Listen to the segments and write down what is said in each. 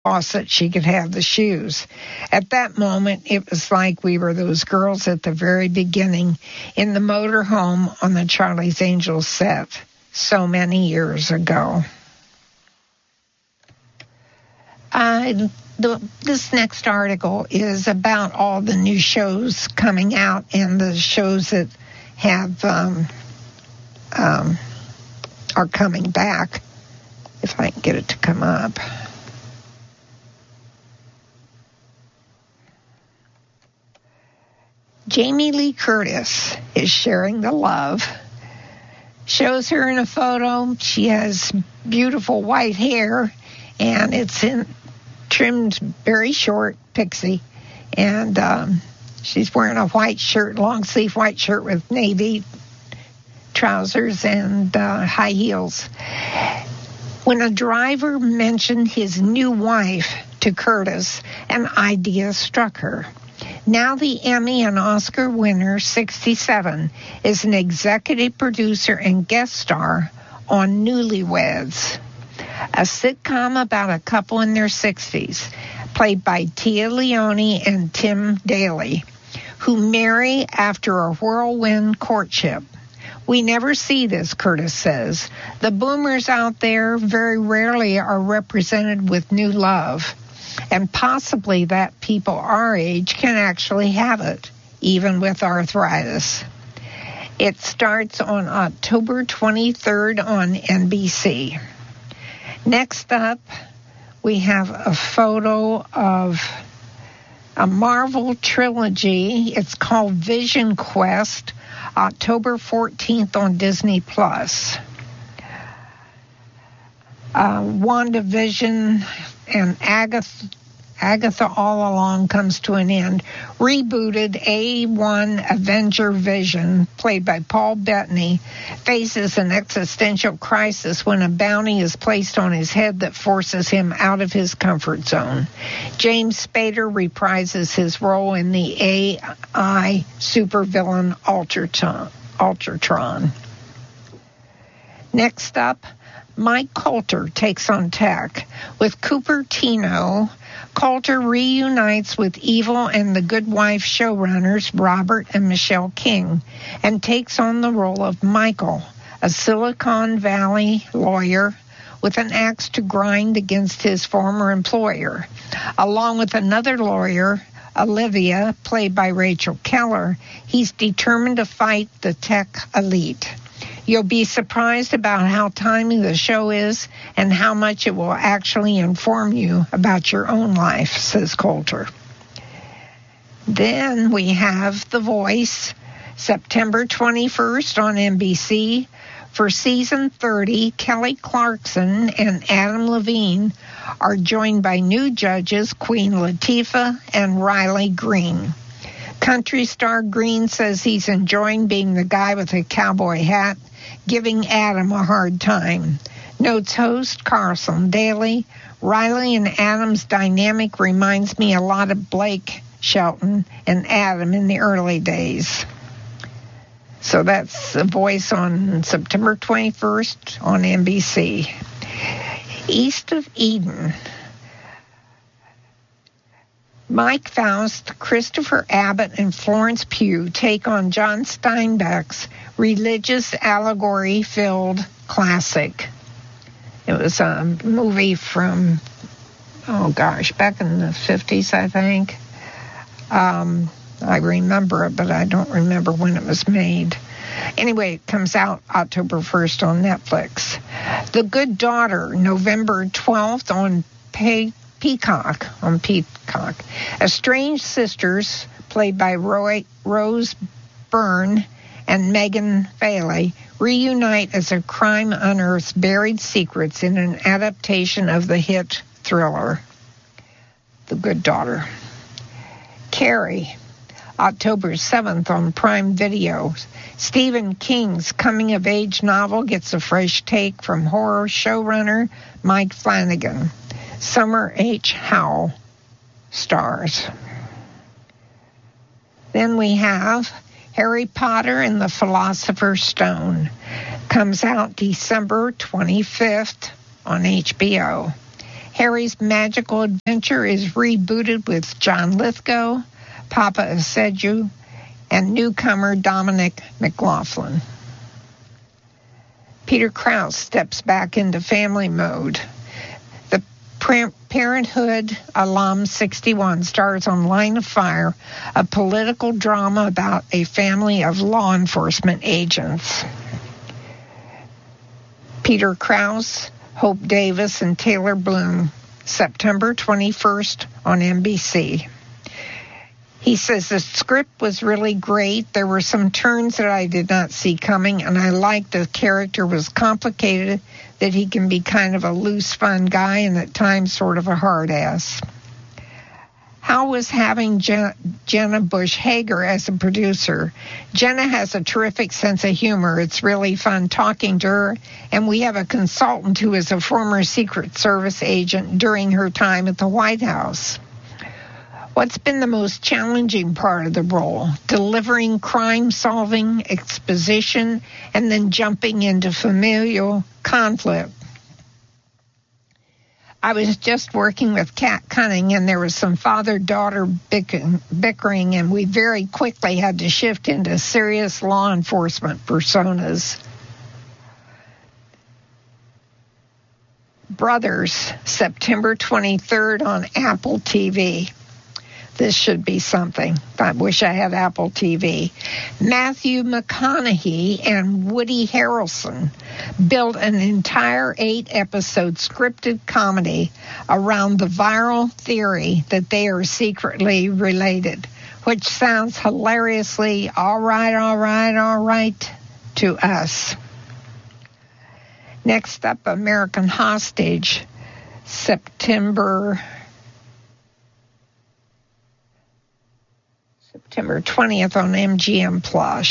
faucet, she could have the shoes. At that moment, it was like we were those girls at the very beginning in the motor home on the Charlie's Angels set so many years ago. This next article is about all the new shows coming out and the shows that have are coming back, if I can get it to come up. Jamie Lee Curtis is sharing the love. Shows her in a photo. She has beautiful white hair, and it's trimmed very short, pixie. And she's wearing a white shirt, long sleeve white shirt with navy trousers and high heels. When a driver mentioned his new wife to Curtis, an idea struck her. Now the Emmy and Oscar winner, 67, is an executive producer and guest star on Newlyweds, a sitcom about a couple in their 60s, played by Tia Leone and Tim Daly, who marry after a whirlwind courtship. We never see this, Curtis says. The boomers out there very rarely are represented with new love. And possibly that people our age can actually have it, even with arthritis. It starts on October 23rd on NBC. Next up, we have a photo of a Marvel trilogy. It's called Vision Quest, October 14th on Disney+. WandaVision and Agatha All Along comes to an end. Rebooted A1 Avenger Vision, played by Paul Bettany, faces an existential crisis when a bounty is placed on his head that forces him out of his comfort zone. James Spader reprises his role in the AI supervillain Ultratron. Next up, Mike Colter takes on tech. With Cupertino, Colter reunites with Evil and the Good Wife showrunners Robert and Michelle King and takes on the role of Michael, a Silicon Valley lawyer with an axe to grind against his former employer. Along with another lawyer, Olivia, played by Rachel Keller, he's determined to fight the tech elite. You'll be surprised about how timely the show is and how much it will actually inform you about your own life, says Colter. Then we have The Voice, September 21st on NBC. For season 30, Kelly Clarkson and Adam Levine are joined by new judges Queen Latifah and Riley Green. Country star Green says he's enjoying being the guy with a cowboy hat, giving Adam a hard time. Notes host Carson Daly, Riley and Adam's dynamic reminds me a lot of Blake Shelton and Adam in the early days. So that's The Voice on September 21st on NBC. East of Eden. Mike Faust, Christopher Abbott, and Florence Pugh take on John Steinbeck's religious allegory-filled classic. It was a movie from, back in the 50s, I think. I remember it, but I don't remember when it was made. Anyway, it comes out October 1st on Netflix. The Good Daughter, November 12th on Peacock. Estranged sisters, played by Rose Byrne and Megan Fairley, reunite as a crime unearths buried secrets in an adaptation of the hit thriller, The Good Daughter. Carrie, October 7th on Prime Video. Stephen King's coming-of-age novel gets a fresh take from horror showrunner Mike Flanagan. Summer H. Howell stars. Then we have Harry Potter and the Philosopher's Stone. Comes out December 25th on HBO. Harry's Magical Adventure is rebooted with John Lithgow, Papa Aseju, and newcomer Dominic McLaughlin. Peter Krause steps back into family mode. The Parenthood alum 61 stars on Line of Fire, a political drama about a family of law enforcement agents. Peter Krause, Hope Davis, and Taylor Bloom, September 21st on NBC. He says the script was really great. There were some turns that I did not see coming, and I liked the character was complicated, that he can be kind of a loose, fun guy and at times sort of a hard ass. How was having Jenna Bush Hager as a producer? Jenna has a terrific sense of humor. It's really fun talking to her, and we have a consultant who is a former Secret Service agent during her time at the White House. What's been the most challenging part of the role? Delivering crime-solving exposition and then jumping into familial conflict. I was just working with Kat Cunning, and there was some father-daughter bickering, and we very quickly had to shift into serious law enforcement personas. Brothers, September 23rd on Apple TV. This should be something. I wish I had Apple TV. Matthew McConaughey and Woody Harrelson built an entire 8-episode scripted comedy around the viral theory that they are secretly related, which sounds hilariously all right to us. Next up, American Hostage, September 20th on MGM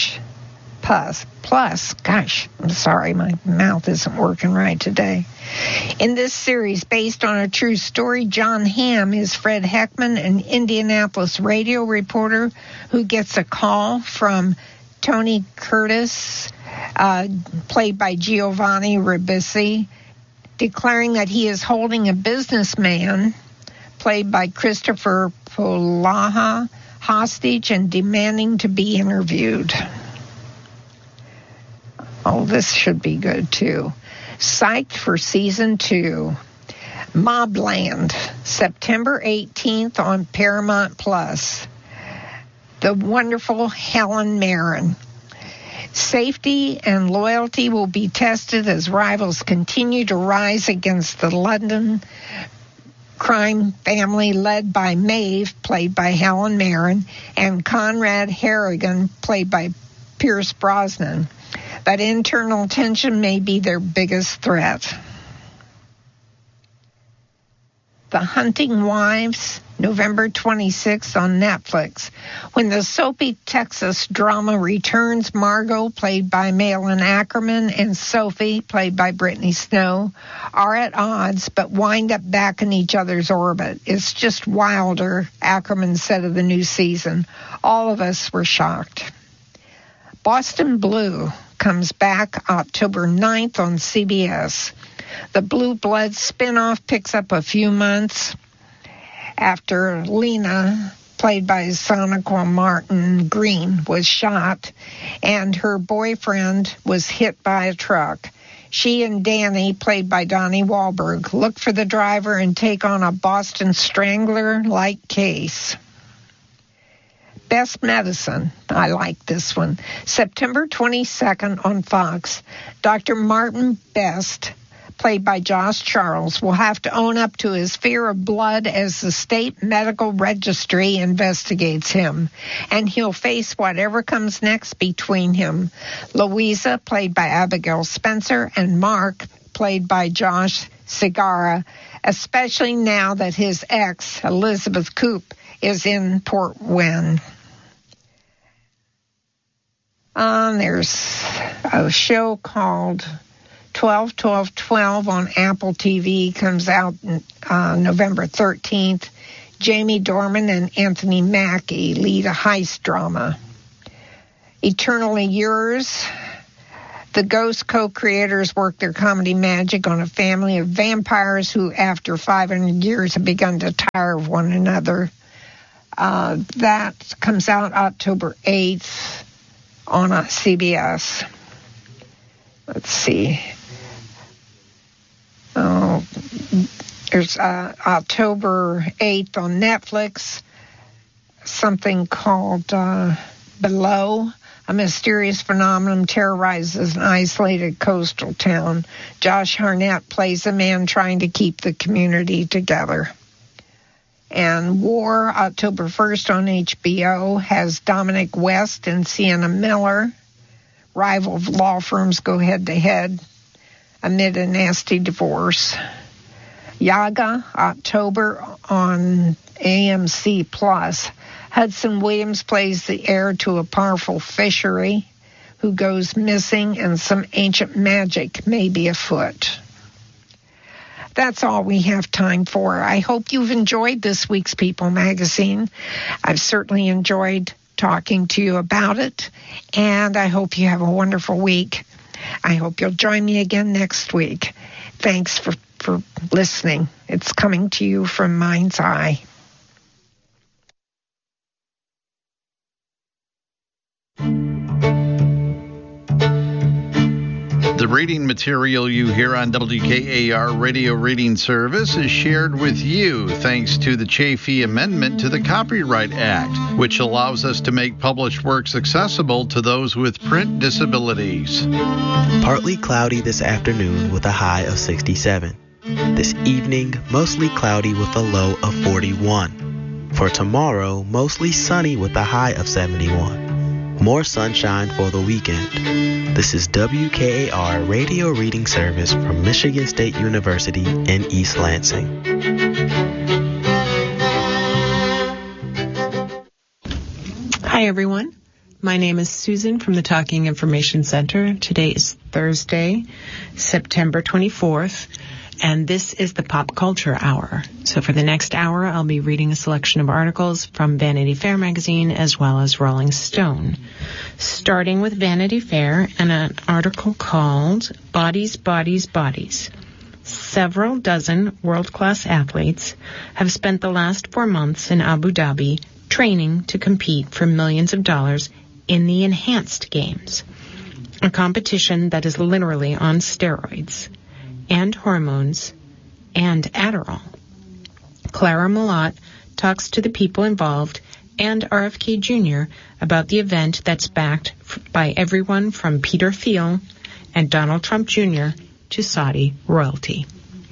Plus. Gosh, I'm sorry, my mouth isn't working right today. In this series, based on a true story, John Hamm is Fred Heckman, an Indianapolis radio reporter who gets a call from Tony Curtis, played by Giovanni Ribisi, declaring that he is holding a businessman, played by Christopher Polaha, hostage and demanding to be interviewed. Oh, this should be good, too. Psyched for Season 2. Mobland, September 18th on Paramount Plus. The wonderful Helen Mirren. Safety and loyalty will be tested as rivals continue to rise against the London crime family led by Maeve, played by Helen Mirren, and Conrad Harrigan, played by Pierce Brosnan. But internal tension may be their biggest threat. The Hunting Wives, November 26th on Netflix. When the soapy Texas drama returns, Margot, played by Malin Ackerman, and Sophie, played by Brittany Snow, are at odds but wind up back in each other's orbit. It's just wilder, Ackerman said of the new season. All of us were shocked. Boston Blue comes back October 9th on CBS. The Blue Bloods spinoff picks up a few months after Lena, played by Sonequa Martin Green, was shot and her boyfriend was hit by a truck. She and Danny, played by Donnie Wahlberg, look for the driver and take on a Boston Strangler-like case. Best Medicine. I like this one. September 22nd on Fox. Dr. Martin Best, played by Josh Charles, will have to own up to his fear of blood as the state medical registry investigates him, and he'll face whatever comes next between him. Louisa, played by Abigail Spencer, and Mark, played by Josh Segarra, especially now that his ex, Elizabeth Koop, is in Port Wynne. There's a show called 12-12-12 on Apple TV, comes out November 13th. Jamie Dornan and Anthony Mackie lead a heist drama. Eternally Yours, The Ghost co-creators work their comedy magic on a family of vampires who, after 500 years, have begun to tire of one another. That comes out October 8th on CBS. Let's see. There's October 8th on Netflix, something called Below. A mysterious phenomenon terrorizes an isolated coastal town. Josh Hartnett plays a man trying to keep the community together. And War, October 1st on HBO, has Dominic West and Sienna Miller. Rival law firms go head-to-head amid a nasty divorce. Yaga, October on AMC+. Hudson Williams plays the heir to a powerful fishery who goes missing, and some ancient magic may be afoot. That's all we have time for. I hope you've enjoyed this week's People magazine. I've certainly enjoyed talking to you about it, and I hope you have a wonderful week. I hope you'll join me again next week. Thanks for listening. It's coming to you from Mind's Eye. The reading material you hear on WKAR Radio Reading Service is shared with you thanks to the Chafee Amendment to the Copyright Act, which allows us to make published works accessible to those with print disabilities. Partly cloudy this afternoon with a high of 67. This evening, mostly cloudy with a low of 41. For tomorrow, mostly sunny with a high of 71. More sunshine for the weekend. This is WKAR Radio Reading Service from Michigan State University in East Lansing. Hi, everyone. My name is Susan from the Talking Information Center. Today is Thursday, September 24th, and this is the Pop Culture Hour. So for the next hour, I'll be reading a selection of articles from Vanity Fair magazine as well as Rolling Stone. Starting with Vanity Fair and an article called Bodies, Bodies, Bodies. Several dozen world-class athletes have spent the last 4 months in Abu Dhabi training to compete for millions of dollars in the Enhanced Games, a competition that is literally on steroids and hormones, and Adderall. Clara Malott talks to the people involved and RFK Jr. about the event that's backed by everyone from Peter Thiel and Donald Trump Jr. to Saudi royalty.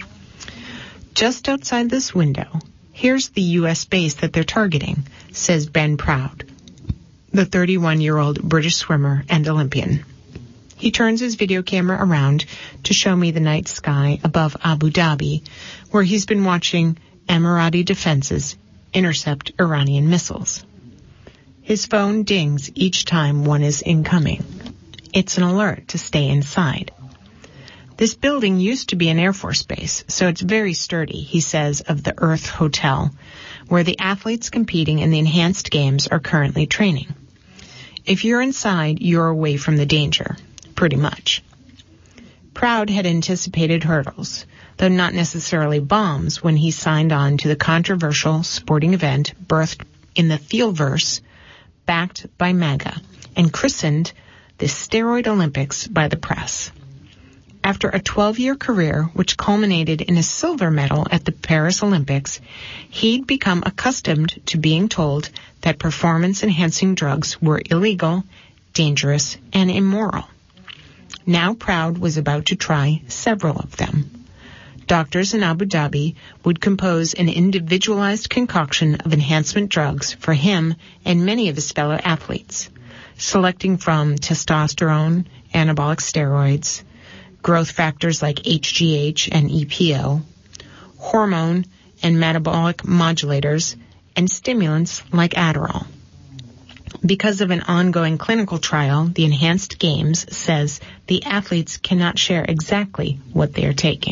Just outside this window, here's the U.S. base that they're targeting, says Ben Proud, the 31-year-old British swimmer and Olympian. He turns his video camera around to show me the night sky above Abu Dhabi, where he's been watching Emirati defenses intercept Iranian missiles. His phone dings each time one is incoming. It's an alert to stay inside. This building used to be an Air Force base, so it's very sturdy, he says of the Earth Hotel, where the athletes competing in the Enhanced Games are currently training. If you're inside, you're away from the danger. Pretty much. Proud had anticipated hurdles, though not necessarily bombs, when he signed on to the controversial sporting event birthed in the Thielverse, backed by MAGA, and christened the Steroid Olympics by the press. After a 12-year career, which culminated in a silver medal at the Paris Olympics, he'd become accustomed to being told that performance-enhancing drugs were illegal, dangerous, and immoral. Now Proud was about to try several of them. Doctors in Abu Dhabi would compose an individualized concoction of enhancement drugs for him and many of his fellow athletes, selecting from testosterone, anabolic steroids, growth factors like HGH and EPO, hormone and metabolic modulators, and stimulants like Adderall. Because of an ongoing clinical trial, the Enhanced Games says the athletes cannot share exactly what they are taking.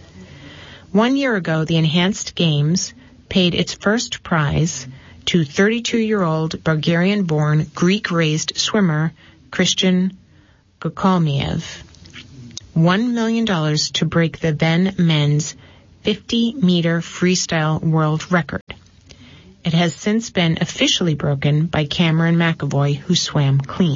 1 year ago, the Enhanced Games paid its first prize to 32-year-old Bulgarian-born, Greek-raised swimmer Christian Gukalmiev $1 million to break the then men's 50-meter freestyle world record. It has since been officially broken by Cameron McAvoy, who swam clean.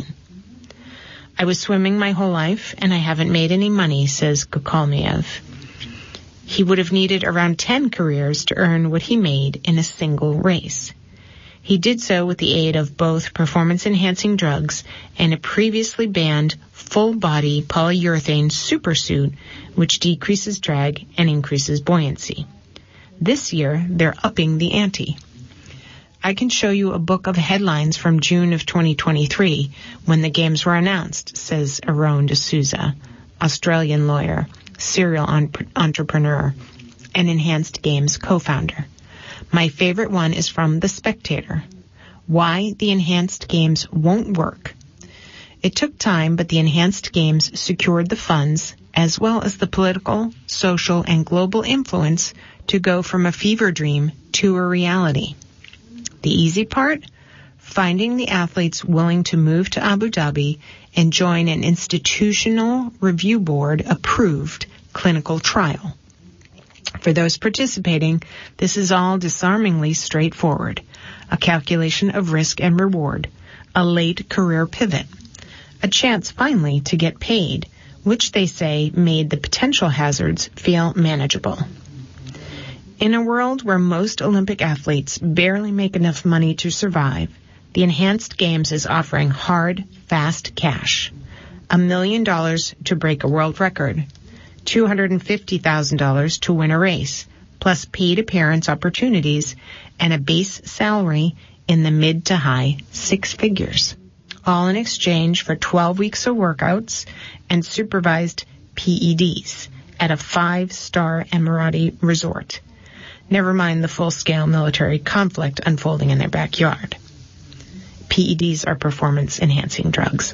I was swimming my whole life, and I haven't made any money, says Gukalmiev. He would have needed around 10 careers to earn what he made in a single race. He did so with the aid of both performance-enhancing drugs and a previously banned full-body polyurethane supersuit, which decreases drag and increases buoyancy. This year, they're upping the ante. I can show you a book of headlines from June of 2023 when the games were announced, says Aaron D'Souza, Australian lawyer, serial entrepreneur, and Enhanced Games co-founder. My favorite one is from The Spectator. Why the Enhanced Games won't work. It took time, but the Enhanced Games secured the funds, as well as the political, social, and global influence to go from a fever dream to a reality. The easy part? Finding the athletes willing to move to Abu Dhabi and join an institutional review board approved clinical trial. For those participating, this is all disarmingly straightforward. A calculation of risk and reward, a late career pivot, a chance finally to get paid, which they say made the potential hazards feel manageable. In a world where most Olympic athletes barely make enough money to survive, the Enhanced Games is offering hard, fast cash. $1 million to break a world record, $250,000 to win a race, plus paid appearance opportunities and a base salary in the mid to high six figures, all in exchange for 12 weeks of workouts and supervised PEDs at a 5-star Emirati resort. Never mind the full-scale military conflict unfolding in their backyard. PEDs are performance-enhancing drugs,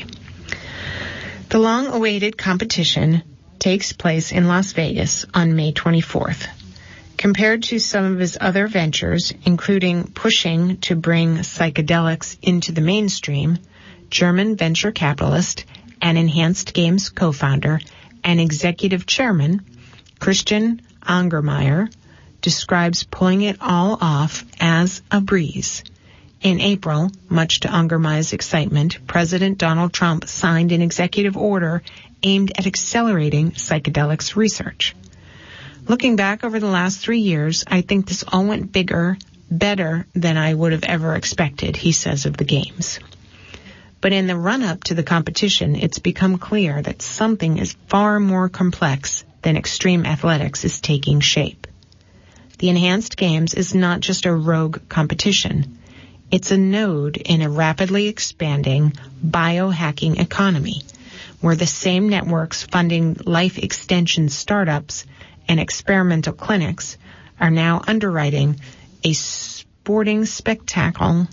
The long-awaited competition takes place in Las Vegas on May 24th. Compared to some of his other ventures, including pushing to bring psychedelics into the mainstream, German venture capitalist and Enhanced Games co-founder and executive chairman Christian Angermayer describes pulling it all off as a breeze. In April, much to Angermayer's excitement, President Donald Trump signed an executive order aimed at accelerating psychedelics research. Looking back over the last 3 years, I think this all went better than I would have ever expected, he says of the games. But in the run-up to the competition, it's become clear that something is far more complex than extreme athletics is taking shape. The Enhanced Games is not just a rogue competition. It's a node in a rapidly expanding biohacking economy, where the same networks funding life extension startups and experimental clinics are now underwriting a sporting spectacle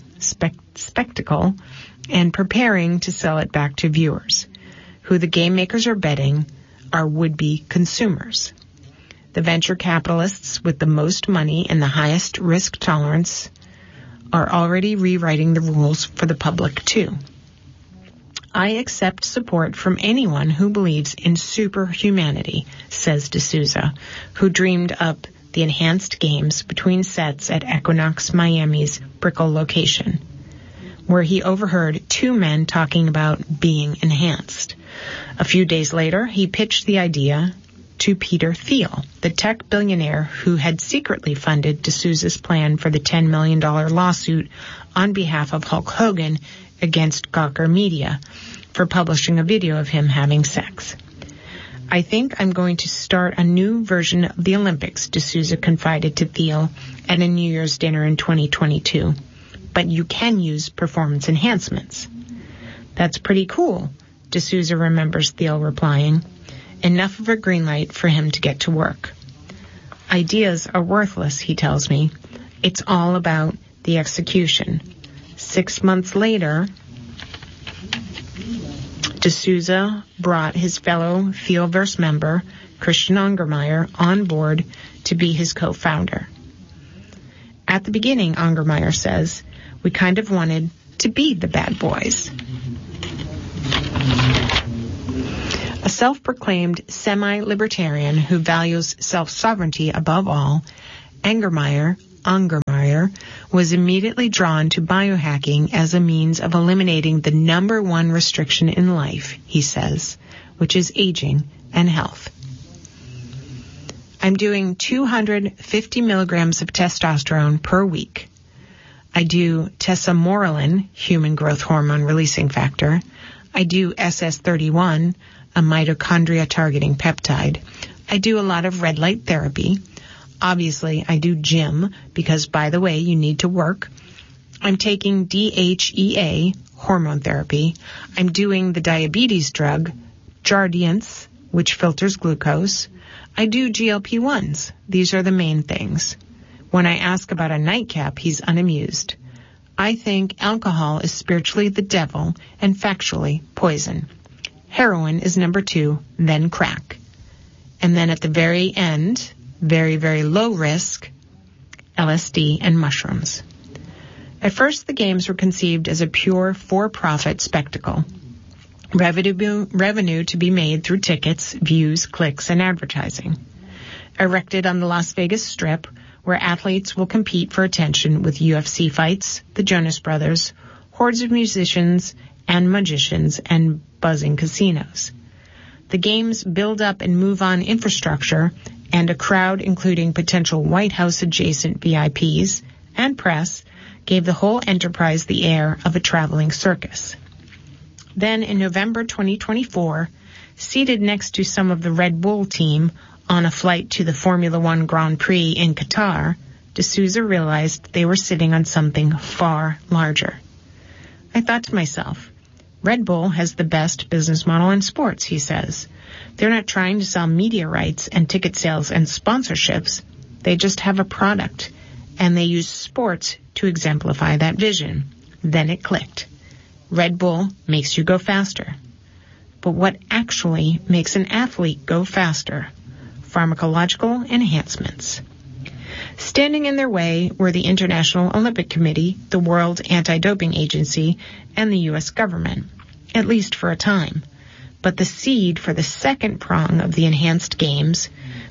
and preparing to sell it back to viewers, who the game makers are betting are would-be consumers. The venture capitalists with the most money and the highest risk tolerance are already rewriting the rules for the public, too. I accept support from anyone who believes in superhumanity, says D'Souza, who dreamed up the Enhanced Games between sets at Equinox Miami's Brickell location, where he overheard 2 men talking about being enhanced. A few days later, he pitched the idea to Peter Thiel, the tech billionaire who had secretly funded D'Souza's plan for the $10 million lawsuit on behalf of Hulk Hogan against Gawker Media for publishing a video of him having sex. I think I'm going to start a new version of the Olympics, D'Souza confided to Thiel at a New Year's dinner in 2022. But you can use performance enhancements. That's pretty cool, D'Souza remembers Thiel replying. Enough of a green light for him to get to work. Ideas are worthless, he tells me. It's all about the execution. 6 months later, D'Souza brought his fellow Thielverse member, Christian Angermayer, on board to be his co-founder. At the beginning, Angermayer says, we kind of wanted to be the bad boys. A self-proclaimed semi-libertarian who values self-sovereignty above all, Angermeyer was immediately drawn to biohacking as a means of eliminating the number one restriction in life, he says, which is aging and health. I'm doing 250 milligrams of testosterone per week. I do tesamorelin, human growth hormone releasing factor. I do SS31, a mitochondria targeting peptide. I do a lot of red light therapy. Obviously, I do gym because, by the way, you need to work. I'm taking DHEA, hormone therapy. I'm doing the diabetes drug, Jardiance, which filters glucose. I do GLP-1s. These are the main things. When I ask about a nightcap, he's unamused. I think alcohol is spiritually the devil and factually poison. Heroin is number 2, then crack. And then at the very end, very, very low risk, LSD and mushrooms. At first, the games were conceived as a pure for-profit spectacle. Revenue to be made through tickets, views, clicks, and advertising. Erected on the Las Vegas Strip, where athletes will compete for attention with UFC fights, the Jonas Brothers, hordes of musicians and magicians, and buzzing casinos. The games build up and move on infrastructure and a crowd including potential White House-adjacent VIPs and press gave the whole enterprise the air of a traveling circus. Then in November 2024, seated next to some of the Red Bull team on a flight to the Formula One Grand Prix in Qatar, D'Souza realized they were sitting on something far larger. I thought to myself, Red Bull has the best business model in sports, he says. They're not trying to sell media rights and ticket sales and sponsorships. They just have a product, and they use sports to exemplify that vision. Then it clicked. Red Bull makes you go faster. But what actually makes an athlete go faster? Pharmacological enhancements. Standing in their way were the International Olympic Committee, the World Anti-Doping Agency, and the U.S. government, at least for a time. But the seed for the second prong of the enhanced games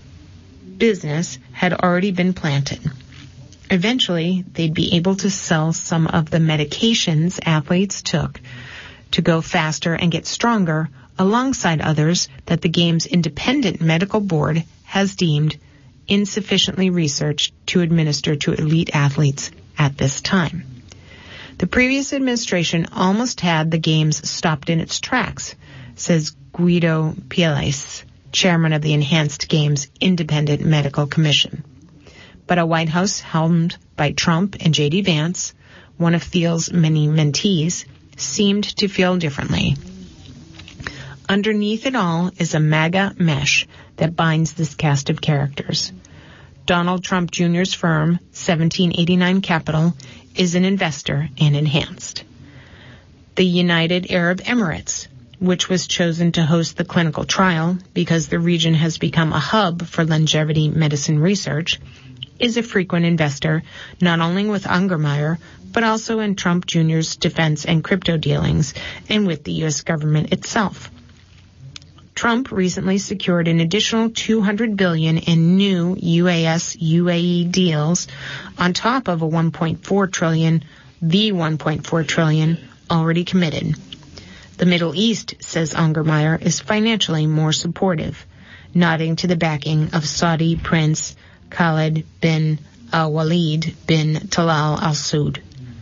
business had already been planted. Eventually, they'd be able to sell some of the medications athletes took to go faster and get stronger alongside others that the game's independent medical board has deemed insufficiently researched to administer to elite athletes at this time. The previous administration almost had the games stopped in its tracks, says Guido Pielais, chairman of the Enhanced Games Independent Medical Commission. But a White House helmed by Trump and J.D. Vance, one of Thiel's many mentees, seemed to feel differently. Underneath it all is a MAGA mesh that binds this cast of characters. Donald Trump Jr.'s firm, 1789 Capital, is an investor in Enhanced. The United Arab Emirates, which was chosen to host the clinical trial because the region has become a hub for longevity medicine research, is a frequent investor not only with Angermeyer, but also in Trump Jr.'s defense and crypto dealings and with the U.S. government itself. Trump recently secured an additional $200 billion in new UAE deals on top of the $1.4 trillion already committed. The Middle East, says Angermeyer, is financially more supportive, nodding to the backing of Saudi Prince Khalid bin Walid bin Talal Al Saud.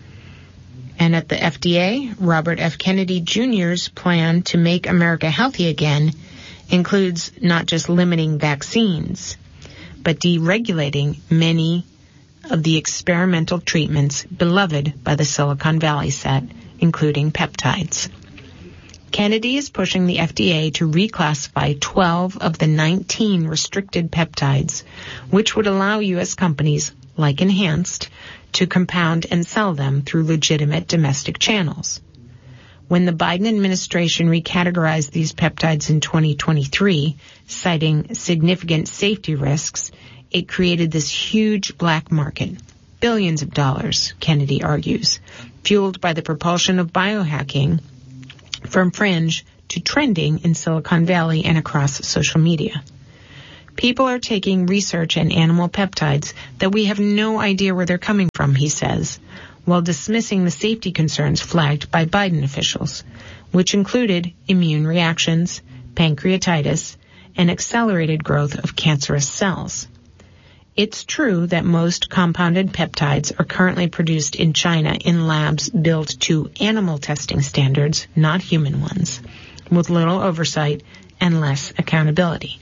And at the FDA, Robert F. Kennedy Jr.'s plan to make America healthy again includes not just limiting vaccines, but deregulating many of the experimental treatments beloved by the Silicon Valley set, including peptides. Kennedy is pushing the FDA to reclassify 12 of the 19 restricted peptides, which would allow U.S. companies like Enhanced to compound and sell them through legitimate domestic channels. When the Biden administration recategorized these peptides in 2023, citing significant safety risks, it created this huge black market, billions of dollars, Kennedy argues, fueled by the propulsion of biohacking from fringe to trending in Silicon Valley and across social media. People are taking research in animal peptides that we have no idea where they're coming from, he says, while dismissing the safety concerns flagged by Biden officials, which included immune reactions, pancreatitis, and accelerated growth of cancerous cells. It's true that most compounded peptides are currently produced in China in labs built to animal testing standards, not human ones, with little oversight and less accountability.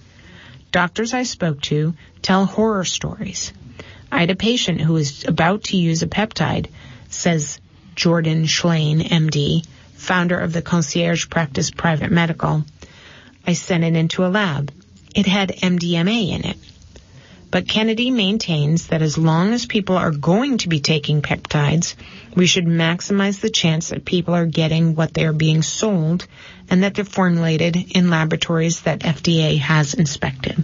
Doctors I spoke to tell horror stories. I had a patient who was about to use a peptide, says Jordan Schlein, MD, founder of the Concierge Practice Private Medical. I sent it into a lab. It had MDMA in it. But Kennedy maintains that as long as people are going to be taking peptides, we should maximize the chance that people are getting what they are being sold and that they're formulated in laboratories that FDA has inspected.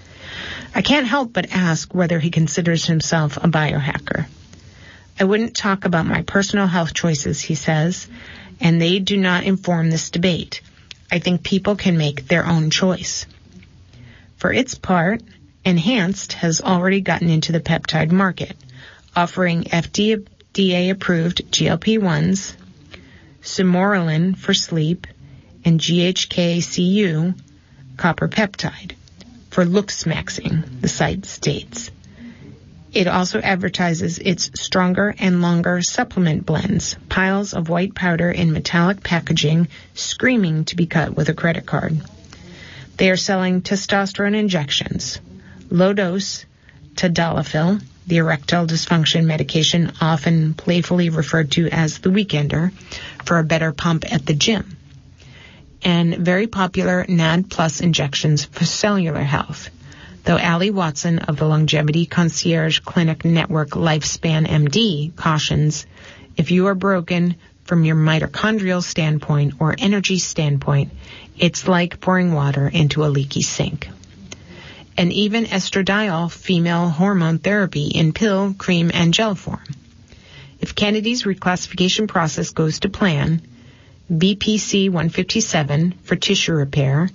I can't help but ask whether he considers himself a biohacker. I wouldn't talk about my personal health choices, he says, and they do not inform this debate. I think people can make their own choice. For its part, Enhanced has already gotten into the peptide market, offering FDA-approved GLP-1s, Sermorelin for sleep, and GHK-Cu, copper peptide, for looks-maxing, the site states. It also advertises its stronger and longer supplement blends, piles of white powder in metallic packaging, screaming to be cut with a credit card. They are selling testosterone injections, low-dose tadalafil, the erectile dysfunction medication often playfully referred to as the weekender, for a better pump at the gym, and very popular NAD Plus injections for cellular health, though Allie Watson of the Longevity Concierge Clinic Network Lifespan MD cautions, if you are broken from your mitochondrial standpoint or energy standpoint, it's like pouring water into a leaky sink. And even estradiol female hormone therapy in pill, cream, and gel form. If Kennedy's reclassification process goes to plan, BPC 157 for tissue repair,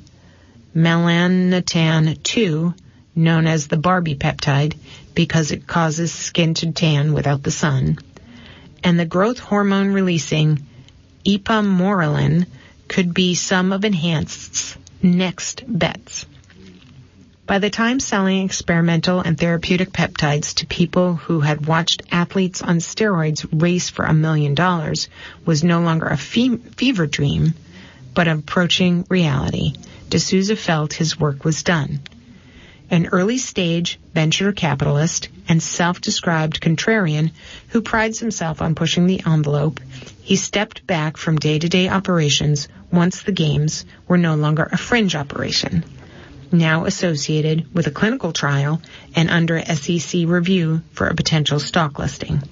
melanotan 2, known as the Barbie peptide because it causes skin to tan without the sun, and the growth hormone releasing ipamorelin could be some of Enhanced's next bets. By the time selling experimental and therapeutic peptides to people who had watched athletes on steroids race for $1 million was no longer a fever dream, but approaching reality, D'Souza felt his work was done. An early-stage venture capitalist and self-described contrarian who prides himself on pushing the envelope, he stepped back from day-to-day operations once the games were no longer a fringe operation, now associated with a clinical trial and under SEC review for a potential stock listing.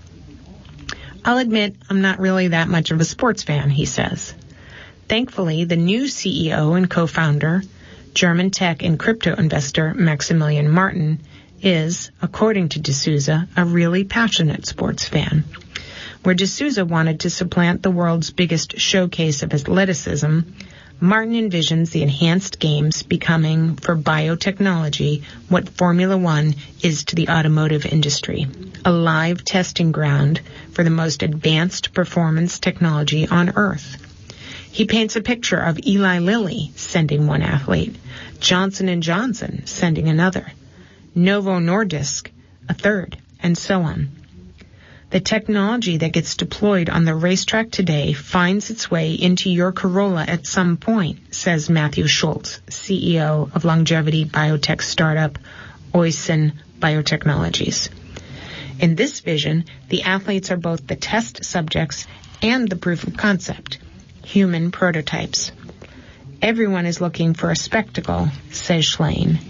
I'll admit I'm not really that much of a sports fan, he says. Thankfully, the new CEO and co-founder, German tech and crypto investor Maximilian Martin, is, according to D'Souza, a really passionate sports fan. Where D'Souza wanted to supplant the world's biggest showcase of athleticism, Martin envisions the enhanced games becoming, for biotechnology, what Formula One is to the automotive industry, a live testing ground for the most advanced performance technology on Earth. He paints a picture of Eli Lilly sending one athlete, Johnson & Johnson sending another, Novo Nordisk a third, and so on. The technology that gets deployed on the racetrack today finds its way into your Corolla at some point, says Matthew Schultz, CEO of longevity biotech startup Oisin Biotechnologies. In this vision, the athletes are both the test subjects and the proof of concept, human prototypes. Everyone is looking for a spectacle, says Schlein,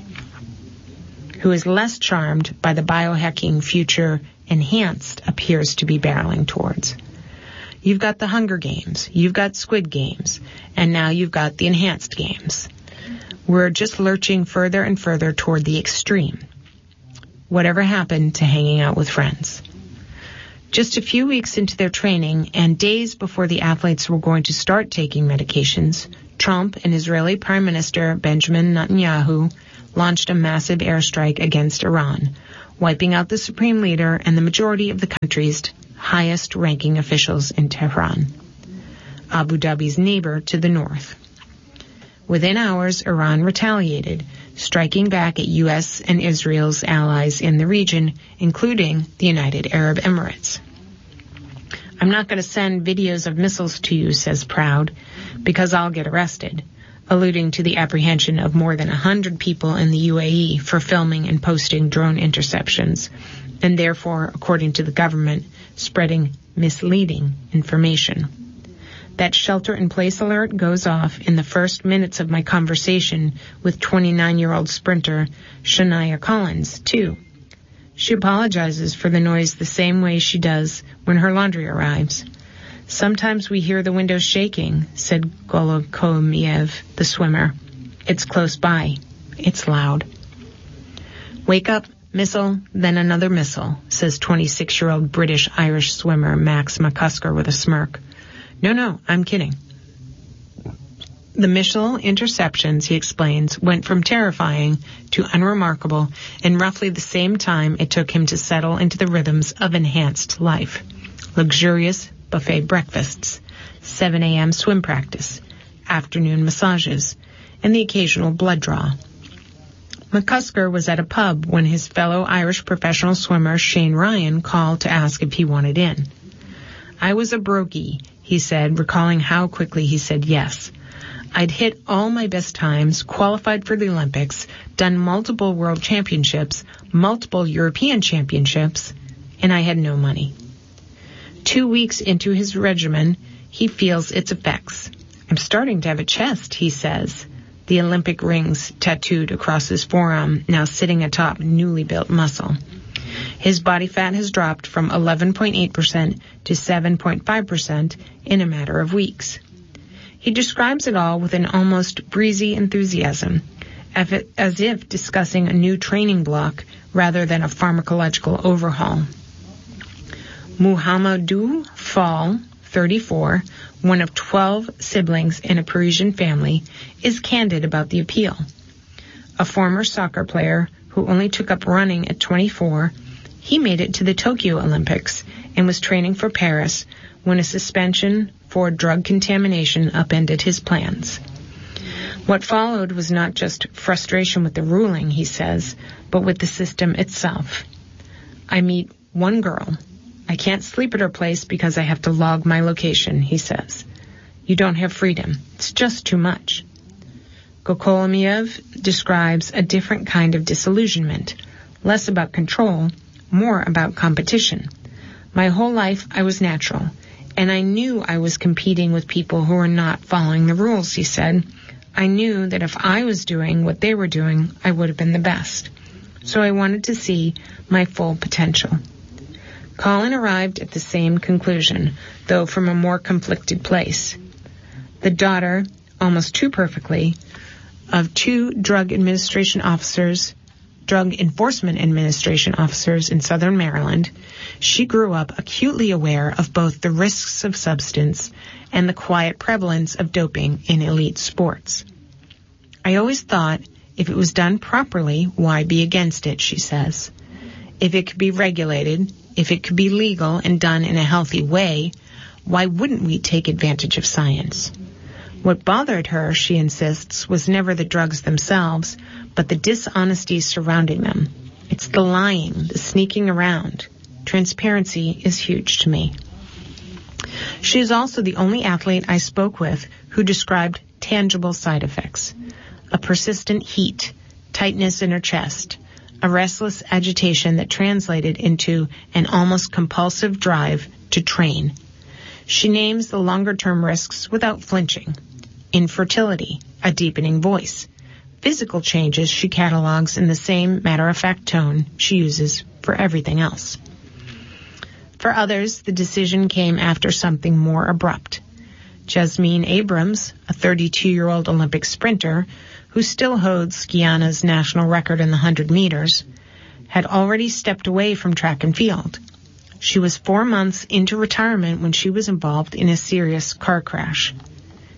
who is less charmed by the biohacking future Enhanced appears to be barreling towards. You've got the Hunger Games, you've got Squid Games, and now you've got the Enhanced Games. We're just lurching further and further toward the extreme. Whatever happened to hanging out with friends? Just a few weeks into their training and days before the athletes were going to start taking medications, Trump and Israeli Prime Minister Benjamin Netanyahu launched a massive airstrike against Iran, wiping out the supreme leader and the majority of the country's highest-ranking officials in Tehran, Abu Dhabi's neighbor to the north. Within hours, Iran retaliated, striking back at U.S. and Israel's allies in the region, including the United Arab Emirates. "I'm not going to send videos of missiles to you," says Proud, "because I'll get arrested," alluding to the apprehension of more than 100 people in the UAE for filming and posting drone interceptions, and therefore, according to the government, spreading misleading information. That shelter-in-place alert goes off in the first minutes of my conversation with 29-year-old sprinter Shania Collins, too. She apologizes for the noise the same way she does when her laundry arrives. "Sometimes we hear the windows shaking," said Golokomiev, the swimmer. "It's close by. It's loud." "Wake up, missile, then another missile," says 26-year-old British-Irish swimmer Max McCusker with a smirk. No, I'm kidding. The missile interceptions, he explains, went from terrifying to unremarkable in roughly the same time it took him to settle into the rhythms of enhanced life. Luxurious buffet breakfasts, 7 a.m. swim practice, afternoon massages, and the occasional blood draw. McCusker was at a pub when his fellow Irish professional swimmer Shane Ryan called to ask if he wanted in. "I was a brokey," he said, recalling how quickly he said yes. "I'd hit all my best times, qualified for the Olympics, done multiple world championships, multiple European championships, and I had no money." 2 weeks into his regimen, he feels its effects. "I'm starting to have a chest," he says, the Olympic rings tattooed across his forearm now sitting atop newly built muscle. His body fat has dropped from 11.8% to 7.5% in a matter of weeks. He describes it all with an almost breezy enthusiasm, as if discussing a new training block rather than a pharmacological overhaul. Muhammadou Fall, 34, one of 12 siblings in a Parisian family, is candid about the appeal. A former soccer player who only took up running at 24, he made it to the Tokyo Olympics and was training for Paris when a suspension for drug contamination upended his plans. What followed was not just frustration with the ruling, he says, but with the system itself. "I meet one girl. I can't sleep at her place because I have to log my location," he says. "You don't have freedom. It's just too much." Gokolomiev describes a different kind of disillusionment, less about control, more about competition. "My whole life I was natural, and I knew I was competing with people who were not following the rules," he said. "I knew that if I was doing what they were doing, I would have been the best. So I wanted to see my full potential." Colin arrived at the same conclusion, though from a more conflicted place. The daughter, almost too perfectly, of two Drug Enforcement Administration officers in Southern Maryland, she grew up acutely aware of both the risks of substance and the quiet prevalence of doping in elite sports. "I always thought if it was done properly, why be against it," she says. "If it could be regulated, if it could be legal and done in a healthy way, why wouldn't we take advantage of science?" What bothered her, she insists, was never the drugs themselves, but the dishonesty surrounding them. "It's the lying, the sneaking around. Transparency is huge to me." She is also the only athlete I spoke with who described tangible side effects. A persistent heat, tightness in her chest, a restless agitation that translated into an almost compulsive drive to train. She names the longer-term risks without flinching. Infertility, a deepening voice. Physical changes she catalogs in the same matter-of-fact tone she uses for everything else. For others, the decision came after something more abrupt. Jasmine Abrams, a 32-year-old Olympic sprinter who still holds Guyana's national record in the 100 meters, had already stepped away from track and field. She was 4 months into retirement when she was involved in a serious car crash.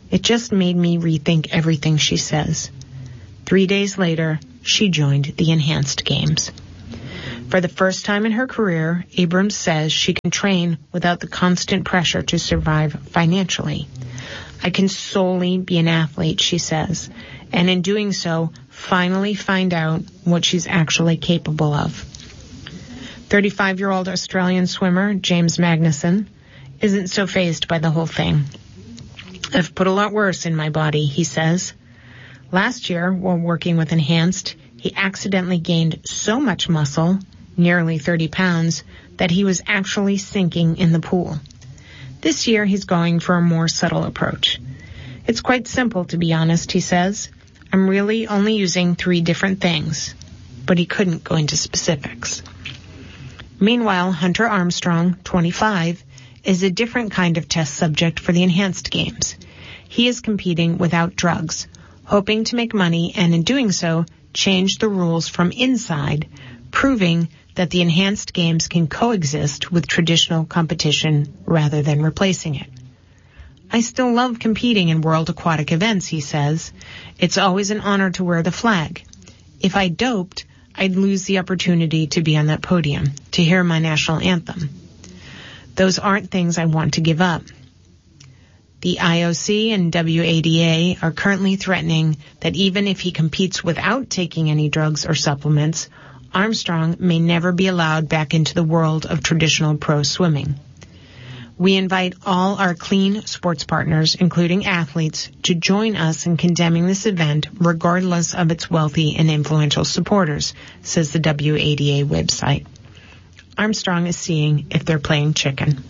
It just made me rethink everything, she says. 3 days later, she joined the Enhanced Games. For the first time in her career, Abrams says she can train without the constant pressure to survive financially. I can solely be an athlete, she says, and in doing so, finally find out what she's actually capable of. 35-year-old Australian swimmer James Magnuson isn't so fazed by the whole thing. I've put a lot worse in my body, he says. Last year, while working with Enhanced, he accidentally gained so much muscle, nearly 30 pounds, that he was actually sinking in the pool. This year, he's going for a more subtle approach. It's quite simple, to be honest, he says. I'm really only using 3 different things, but he couldn't go into specifics. Meanwhile, Hunter Armstrong, 25, is a different kind of test subject for the Enhanced Games. He is competing without drugs, hoping to make money and in doing so, change the rules from inside, proving that the Enhanced Games can coexist with traditional competition rather than replacing it. I still love competing in World Aquatic events, he says. It's always an honor to wear the flag. If I doped, I'd lose the opportunity to be on that podium, to hear my national anthem. Those aren't things I want to give up. The IOC and WADA are currently threatening that even if he competes without taking any drugs or supplements, Armstrong may never be allowed back into the world of traditional pro swimming. We invite all our clean sports partners, including athletes, to join us in condemning this event regardless of its wealthy and influential supporters, says the WADA website. Armstrong is seeing if they're playing chicken.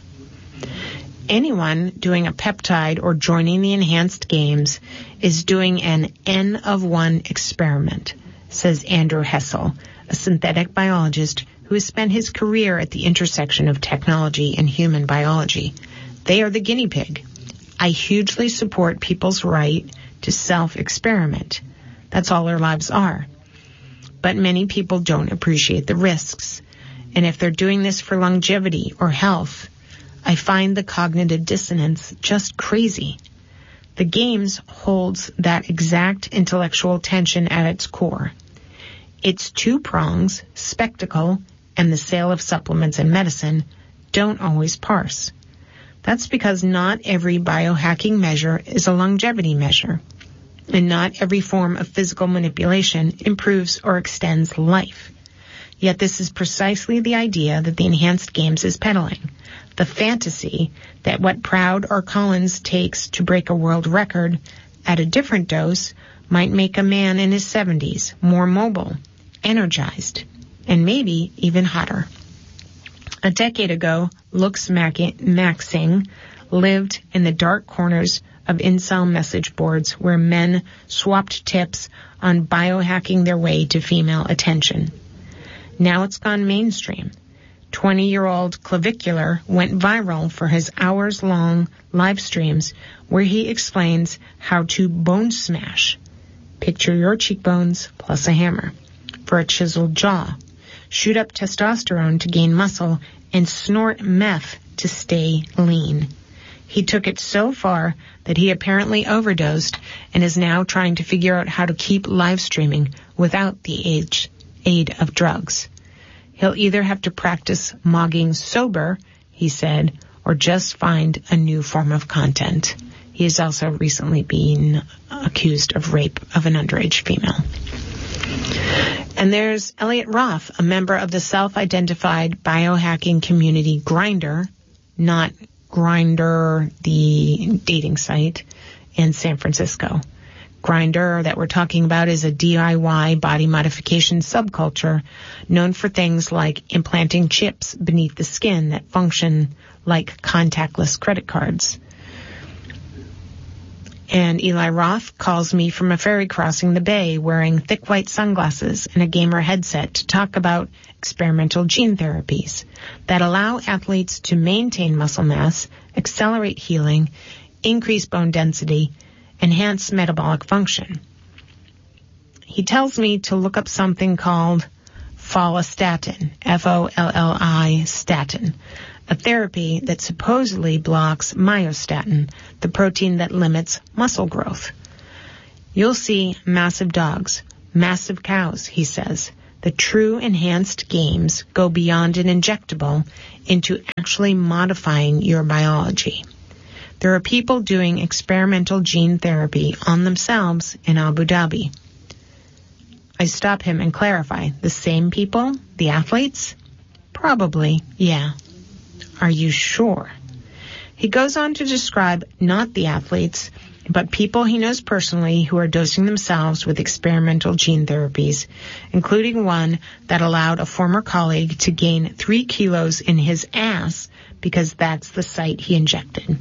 Anyone doing a peptide or joining the Enhanced Games is doing an N of 1 experiment, says Andrew Hessel, a synthetic biologist who has spent his career at the intersection of technology and human biology. They are the guinea pig. I hugely support people's right to self-experiment. That's all their lives are. But many people don't appreciate the risks. And if they're doing this for longevity or health, I find the cognitive dissonance just crazy. The Games holds that exact intellectual tension at its core. Its 2 prongs, spectacle and the sale of supplements and medicine, don't always parse. That's because not every biohacking measure is a longevity measure, and not every form of physical manipulation improves or extends life. Yet this is precisely the idea that the Enhanced Games is peddling. The fantasy that what Proud or Collins takes to break a world record at a different dose might make a man in his 70s more mobile, energized, and maybe even hotter. A decade ago, Lux Maxing lived in the dark corners of incel message boards where men swapped tips on biohacking their way to female attention. Now it's gone mainstream. 20-year-old Clavicular went viral for his hours-long live streams where he explains how to bone smash. Picture your cheekbones plus a hammer for a chiseled jaw. Shoot up testosterone to gain muscle and snort meth to stay lean. He took it so far that he apparently overdosed and is now trying to figure out how to keep live streaming without the aid of drugs. He'll either have to practice mogging sober, he said, or just find a new form of content. He has also recently been accused of rape of an underage female. And there's Elliot Roth, a member of the self-identified biohacking community Grindr, not Grindr, the dating site, in San Francisco. Grindr that we're talking about is a DIY body modification subculture known for things like implanting chips beneath the skin that function like contactless credit cards. And Eli Roth calls me from a ferry crossing the bay wearing thick white sunglasses and a gamer headset to talk about experimental gene therapies that allow athletes to maintain muscle mass, accelerate healing, increase bone density, enhance metabolic function. He tells me to look up something called follistatin, Folli statin, a therapy that supposedly blocks myostatin, the protein that limits muscle growth. You'll see massive dogs, massive cows, he says. The true enhanced games go beyond an injectable into actually modifying your biology. There are people doing experimental gene therapy on themselves in Abu Dhabi. I stop him and clarify, the same people, the athletes? Probably, yeah. Are you sure? He goes on to describe not the athletes, but people he knows personally who are dosing themselves with experimental gene therapies, including one that allowed a former colleague to gain 3 kilos in his ass because that's the site he injected.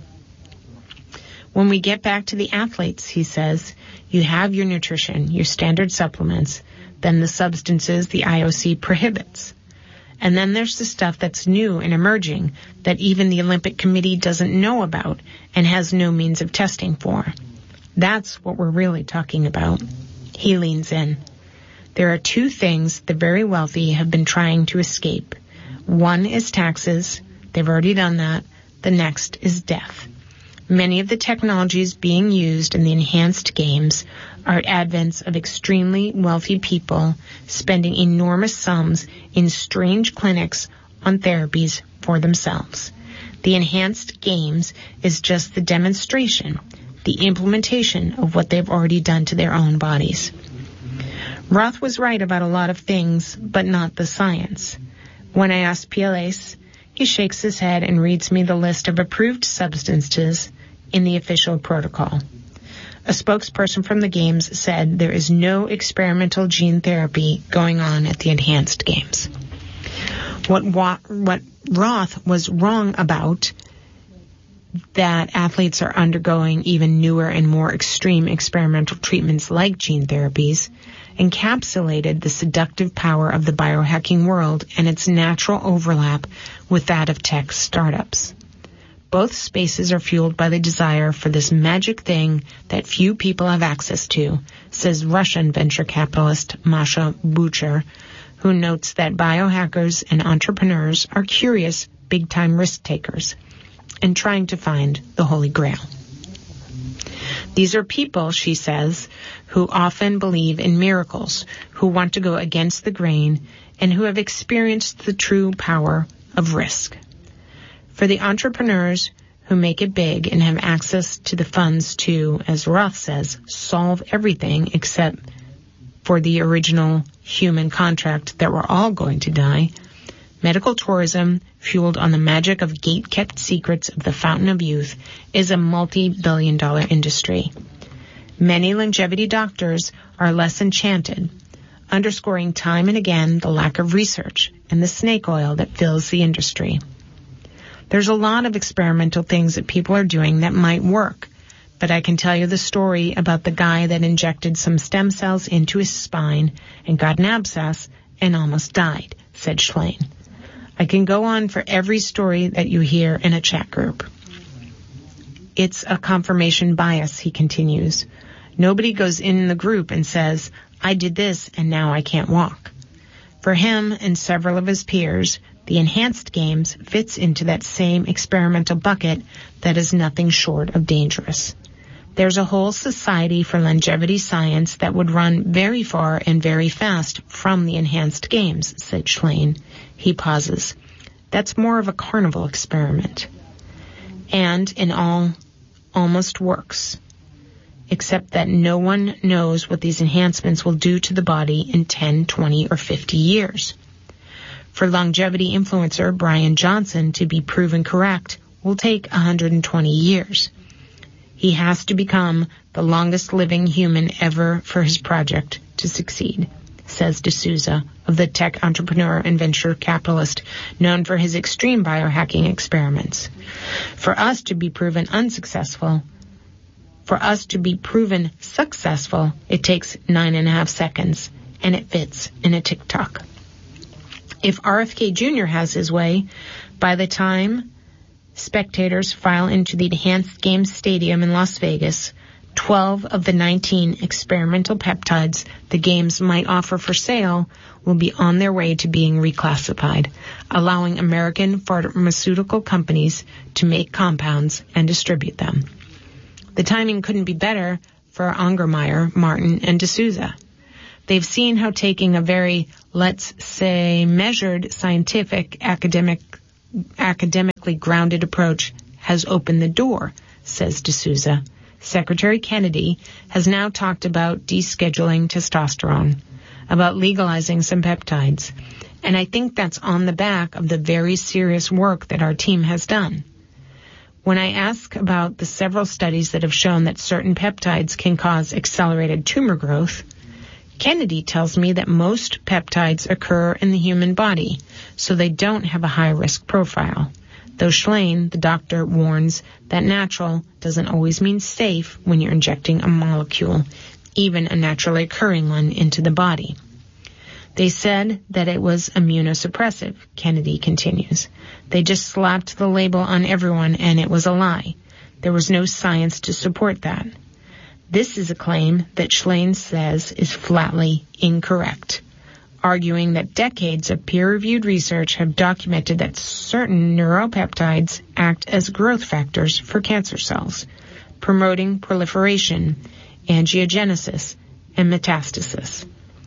When we get back to the athletes, he says, you have your nutrition, your standard supplements, then the substances the IOC prohibits. And then there's the stuff that's new and emerging that even the Olympic Committee doesn't know about and has no means of testing for. That's what we're really talking about. He leans in. There are 2 things the very wealthy have been trying to escape. One is taxes. They've already done that. The next is death. Many of the technologies being used in the enhanced games are advents of extremely wealthy people spending enormous sums in strange clinics on therapies for themselves. The enhanced games is just the demonstration, the implementation of what they've already done to their own bodies. Roth was right about a lot of things, but not the science. When I asked PLAce, he shakes his head and reads me the list of approved substances in the official protocol. A spokesperson from the Games said there is no experimental gene therapy going on at the enhanced games. What Roth was wrong about, that athletes are undergoing even newer and more extreme experimental treatments like gene therapies, encapsulated the seductive power of the biohacking world and its natural overlap with that of tech startups. Both spaces are fueled by the desire for this magic thing that few people have access to, says Russian venture capitalist Masha Bucher, who notes that biohackers and entrepreneurs are curious, big-time risk takers and trying to find the Holy Grail. These are people, she says, who often believe in miracles, who want to go against the grain, and who have experienced the true power of risk. For the entrepreneurs who make it big and have access to the funds to, as Roth says, solve everything except for the original human contract that we're all going to die, medical tourism, fueled on the magic of gate-kept secrets of the fountain of youth, is a multi-billion-dollar industry. Many longevity doctors are less enchanted, underscoring time and again the lack of research and the snake oil that fills the industry. There's a lot of experimental things that people are doing that might work, but I can tell you the story about the guy that injected some stem cells into his spine and got an abscess and almost died, said Schlein. I can go on for every story that you hear in a chat group. It's a confirmation bias, he continues. Nobody goes in the group and says, I did this and now I can't walk. For him and several of his peers, the enhanced games fits into that same experimental bucket that is nothing short of dangerous. There's a whole society for longevity science that would run very far and very fast from the enhanced games, said Schlein. He pauses. That's more of a carnival experiment. And in all, almost works. Except that no one knows what these enhancements will do to the body in 10, 20, or 50 years. For longevity influencer Brian Johnson to be proven correct will take 120 years. He has to become the longest living human ever for his project to succeed, says D'Souza of the tech entrepreneur and venture capitalist known for his extreme biohacking experiments. For us to be proven successful, it takes 9.5 seconds, and it fits in a TikTok. If RFK Jr. has his way, by the time spectators file into the Enhanced Games Stadium in Las Vegas, 12 of the 19 experimental peptides the games might offer for sale will be on their way to being reclassified, allowing American pharmaceutical companies to make compounds and distribute them. The timing couldn't be better for Ungermeyer, Martin, and D'Souza. They've seen how taking a very, let's say, measured, scientific, academically grounded approach has opened the door, says D'Souza. Secretary Kennedy has now talked about descheduling testosterone, about legalizing some peptides, and I think that's on the back of the very serious work that our team has done. When I ask about the several studies that have shown that certain peptides can cause accelerated tumor growth, Kennedy tells me that most peptides occur in the human body, so they don't have a high-risk profile. Though Schlein, the doctor, warns that natural doesn't always mean safe when you're injecting a molecule, even a naturally occurring one, into the body. They said that it was immunosuppressive, Kennedy continues. They just slapped the label on everyone and it was a lie. There was no science to support that. This is a claim that Schlein says is flatly incorrect, arguing that decades of peer-reviewed research have documented that certain neuropeptides act as growth factors for cancer cells, promoting proliferation, angiogenesis, and metastasis.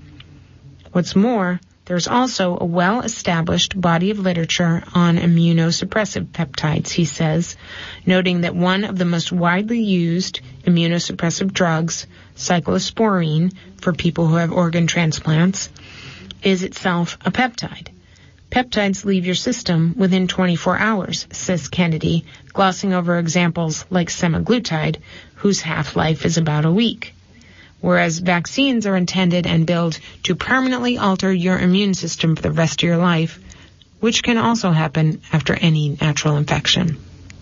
What's more, there's also a well-established body of literature on immunosuppressive peptides, he says, noting that one of the most widely used immunosuppressive drugs, cyclosporine, for people who have organ transplants, is itself a peptide. Peptides leave your system within 24 hours, says Kennedy, glossing over examples like semaglutide, whose half-life is about a week. Whereas vaccines are intended and built to permanently alter your immune system for the rest of your life, which can also happen after any natural infection.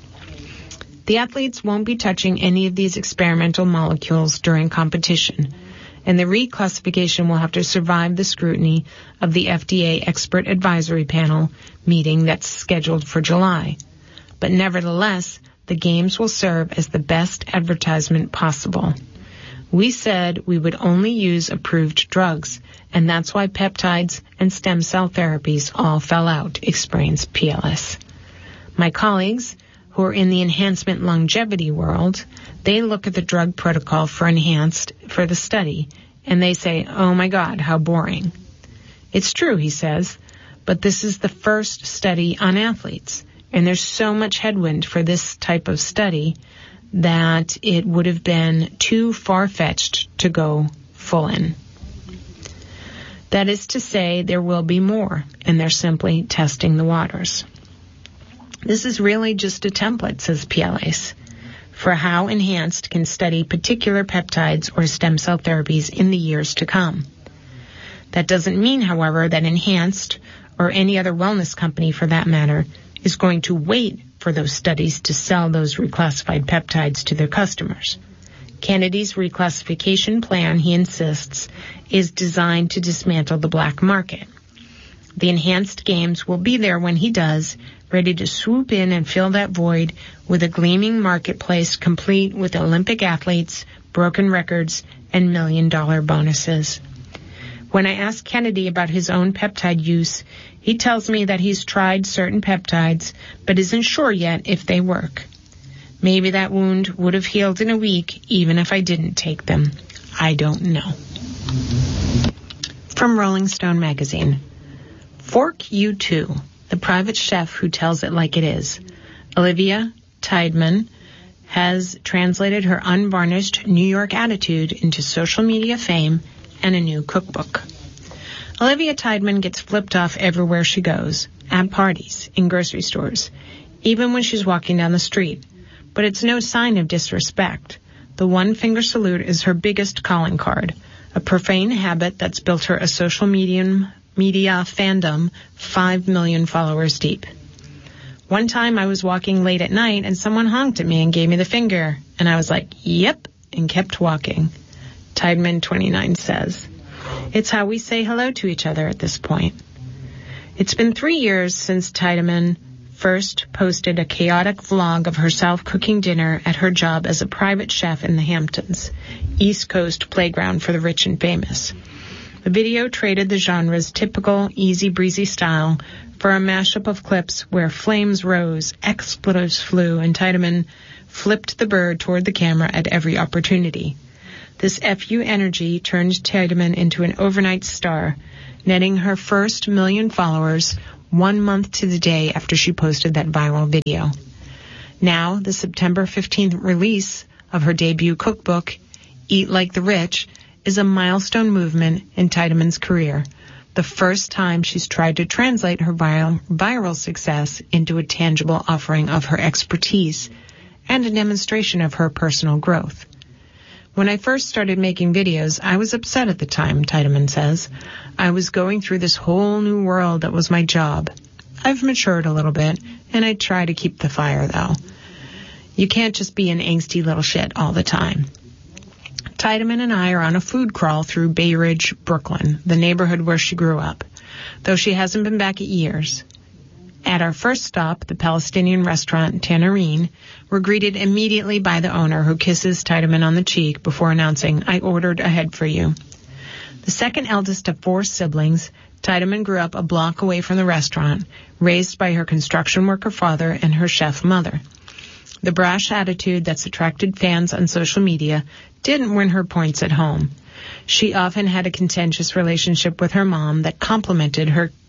The athletes won't be touching any of these experimental molecules during competition, and the reclassification will have to survive the scrutiny of the FDA Expert Advisory Panel meeting that's scheduled for July. But nevertheless, the games will serve as the best advertisement possible. We said we would only use approved drugs, and that's why peptides and stem cell therapies all fell out, explains PLS. My colleagues, who are in the enhancement longevity world, they look at the drug protocol for the study, and they say, oh my God, how boring. It's true, he says, but this is the first study on athletes, and there's so much headwind for this type of study that it would have been too far-fetched to go full in. That is to say, there will be more, and they're simply testing the waters. This is really just a template, says PLS, for how Enhanced can study particular peptides or stem cell therapies in the years to come. That doesn't mean, however, that Enhanced, or any other wellness company for that matter, is going to wait for those studies to sell those reclassified peptides to their customers. Kennedy's reclassification plan, he insists, is designed to dismantle the black market. The Enhanced games will be there when he does, ready to swoop in and fill that void with a gleaming marketplace complete with Olympic athletes, broken records, and million-dollar bonuses. When I ask Kennedy about his own peptide use, he tells me that he's tried certain peptides, but isn't sure yet if they work. Maybe that wound would have healed in a week, even if I didn't take them. I don't know. From Rolling Stone magazine. Fork You Too, the private chef who tells it like it is. Olivia Tideman has translated her unvarnished New York attitude into social media fame and a new cookbook. Olivia Tideman gets flipped off everywhere she goes, at parties, in grocery stores, even when she's walking down the street. But it's no sign of disrespect. The one-finger salute is her biggest calling card, a profane habit that's built her a social media fandom 5 million followers deep. One time I was walking late at night and someone honked at me and gave me the finger, and I was like, yep, and kept walking. Tideman 29 says. It's how we say hello to each other at this point. It's been 3 years since Tideman first posted a chaotic vlog of herself cooking dinner at her job as a private chef in the Hamptons, East Coast playground for the rich and famous. The video traded the genre's typical easy breezy style for a mashup of clips where flames rose, expletives flew, and Tiedemann flipped the bird toward the camera at every opportunity. This FU energy turned Tiedemann into an overnight star, netting her first 1 million followers 1 month to the day after she posted that viral video. Now, the September 15th release of her debut cookbook, Eat Like the Rich, is a milestone movement in Tiedemann's career, the first time she's tried to translate her viral success into a tangible offering of her expertise and a demonstration of her personal growth. When I first started making videos, I was upset at the time, Tiedemann says. I was going through this whole new world that was my job. I've matured a little bit, and I try to keep the fire, though. You can't just be an angsty little shit all the time. Tiedemann and I are on a food crawl through Bay Ridge, Brooklyn, the neighborhood where she grew up, though she hasn't been back in years. At our first stop, the Palestinian restaurant Tanareen, we're greeted immediately by the owner, who kisses Tiedemann on the cheek before announcing, "I ordered ahead for you." The second eldest of 4 siblings, Tiedemann grew up a block away from the restaurant, raised by her construction worker father and her chef mother. The brash attitude that's attracted fans on social media didn't win her points at home. She often had a contentious relationship with her mom that complicated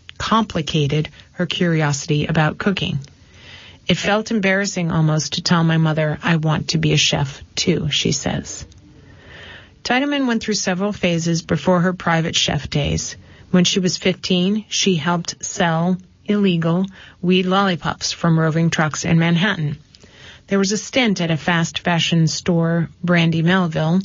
her curiosity about cooking. It felt embarrassing almost to tell my mother, "I want to be a chef too," she says. Tiedemann went through several phases before her private chef days. When she was 15, she helped sell illegal weed lollipops from roving trucks in Manhattan. There was a stint at a fast fashion store, Brandy Melville,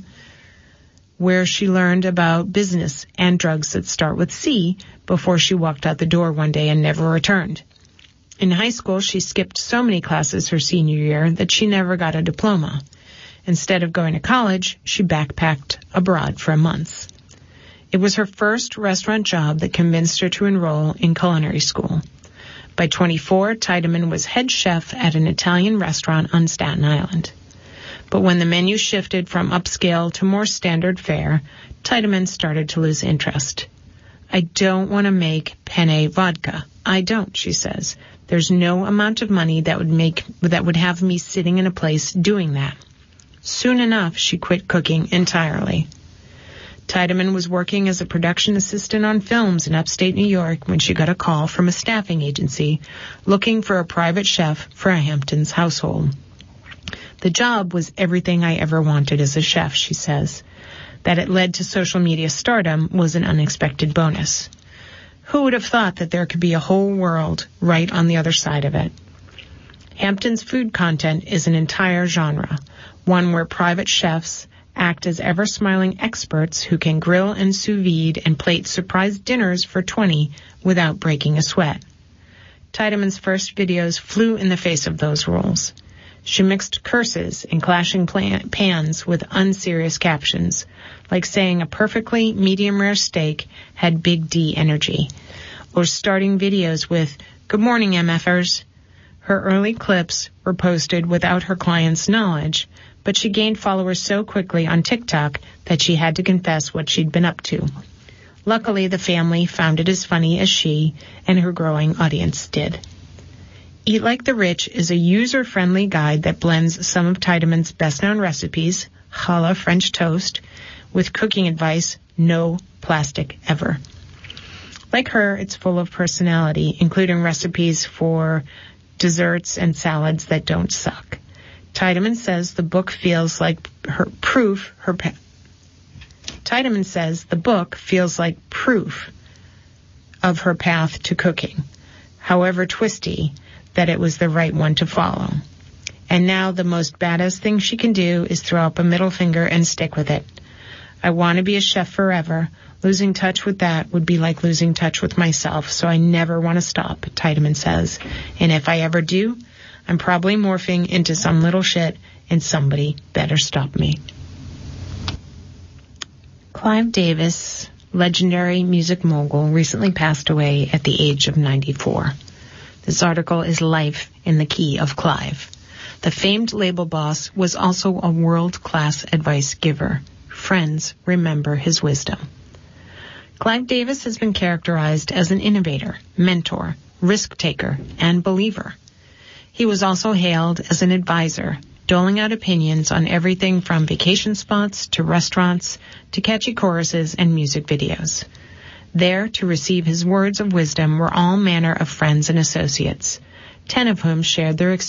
where she learned about business and drugs that start with C before she walked out the door one day and never returned. In high school, she skipped so many classes her senior year that she never got a diploma. Instead of going to college, she backpacked abroad for months. It was her first restaurant job that convinced her to enroll in culinary school. By 24, Tiedemann was head chef at an Italian restaurant on Staten Island. But when the menu shifted from upscale to more standard fare, Tiedemann started to lose interest. "I don't want to make penne vodka. I don't," she says. "There's no amount of money that would have me sitting in a place doing that." Soon enough, she quit cooking entirely. Tiedemann was working as a production assistant on films in upstate New York when she got a call from a staffing agency looking for a private chef for a Hamptons household. The job was everything I ever wanted as a chef, she says. That it led to social media stardom was an unexpected bonus. Who would have thought that there could be a whole world right on the other side of it? Hamptons food content is an entire genre, one where private chefs act as ever-smiling experts who can grill and sous vide and plate surprise dinners for 20 without breaking a sweat. Tiedemann's first videos flew in the face of those rules. She mixed curses and clashing pans with unserious captions, like saying a perfectly medium-rare steak had Big D energy, or starting videos with, "Good morning, MFers." Her early clips were posted without her clients' knowledge, but she gained followers so quickly on TikTok that she had to confess what she'd been up to. Luckily, the family found it as funny as she and her growing audience did. Eat Like the Rich is a user-friendly guide that blends some of Tiedemann's best-known recipes, challah French toast, with cooking advice, no plastic ever. Like her, it's full of personality, including recipes for desserts and salads that don't suck. Tiedemann says the book feels like proof of her path to cooking, however twisty, that it was the right one to follow. And now the most badass thing she can do is throw up a middle finger and stick with it. "I want to be a chef forever. Losing touch with that would be like losing touch with myself, so I never want to stop," Tiedemann says. "And if I ever do, I'm probably morphing into some little shit, and somebody better stop me." Clive Davis, legendary music mogul, recently passed away at the age of 94. This article is Life in the Key of Clive. The famed label boss was also a world-class advice giver. Friends remember his wisdom. Clive Davis has been characterized as an innovator, mentor, risk-taker, and believer. He was also hailed as an advisor, doling out opinions on everything from vacation spots to restaurants to catchy choruses and music videos. There to receive his words of wisdom were all manner of friends and associates, 10 of whom shared their experience